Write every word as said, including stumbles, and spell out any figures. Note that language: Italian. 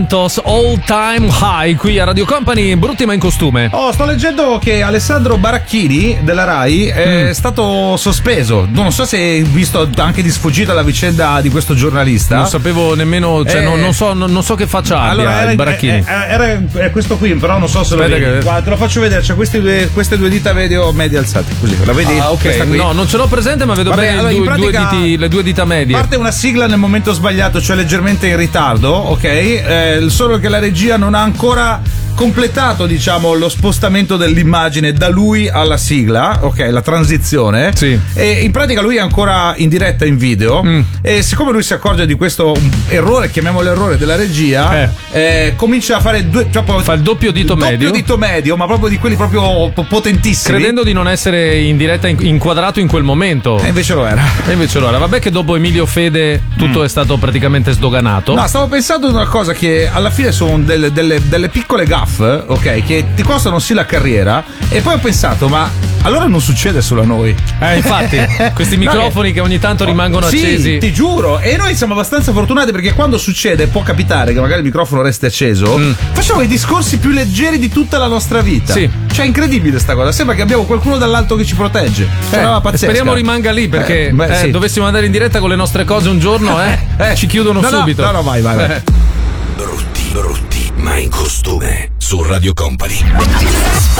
All Time High qui a Radio Company, brutti ma in costume. Oh, sto leggendo che Alessandro Baracchini della Rai è mm. stato sospeso. Non so se hai visto anche di sfuggita la vicenda di questo giornalista. Non sapevo nemmeno, cioè eh, non, non, so, non, non so che faccia abbia allora, era, il Baracchini. Era, era, era questo qui, però non so se Aspetta lo vedi. Che... Guarda, te lo faccio vedere. C'è queste due, queste due dita medio medie alzate. Così, la vedi? Ah, ok. No, non ce l'ho presente, ma vedo Vabbè, bene allora, due, pratica, due diti, le due dita medie. Parte una sigla nel momento sbagliato, cioè leggermente in ritardo, ok? Eh, solo che la regia non ha ancora completato, diciamo, lo spostamento dell'immagine da lui alla sigla, ok, la transizione. Sì. E in pratica lui è ancora in diretta in video mm. e siccome lui si accorge di questo errore, chiamiamolo errore della regia, eh. Eh, comincia a fare due, proprio, fa il doppio dito doppio medio. dito medio, ma proprio di quelli proprio potentissimi, credendo di non essere in diretta inquadrato in quel momento. E invece lo era. E invece lo era. Vabbè che dopo Emilio Fede tutto mm. è stato praticamente sdoganato. No, stavo pensando ad una cosa che alla fine sono delle, delle, delle piccole gaffe, ok, che ti costano sì la carriera, e poi ho pensato, ma allora non succede solo a noi. Eh, infatti, questi microfoni no, che ogni tanto rimangono sì, accesi. Ti giuro, e noi siamo abbastanza fortunati perché quando succede, può capitare che magari il microfono resti acceso, mm. facciamo i discorsi più leggeri di tutta la nostra vita. Sì. Cioè, è incredibile sta cosa, sembra che abbiamo qualcuno dall'alto che ci protegge. Cioè, eh, speriamo rimanga lì perché eh, beh, eh, sì. dovessimo andare in diretta con le nostre cose un giorno, eh, eh. ci chiudono no, subito. No, no, vai, vai, vai. Eh. Brutti, brutti, ma in costume su Radio Company.